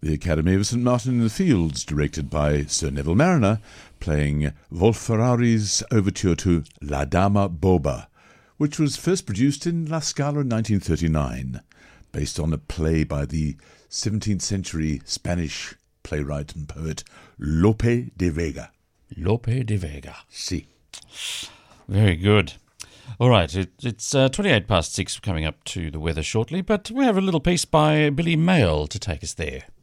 The Academy of St. Martin in the Fields, directed by Sir Neville Mariner, playing Wolf-Ferrari's overture to La Dama Boba, which was first produced in La Scala in 1939, based on a play by the 17th century Spanish playwright and poet Lope de Vega. Lope de Vega. Si. Very good. All right, it's 28 past 6, coming up to the weather shortly, but we have a little piece by Billy Mayle to take us there.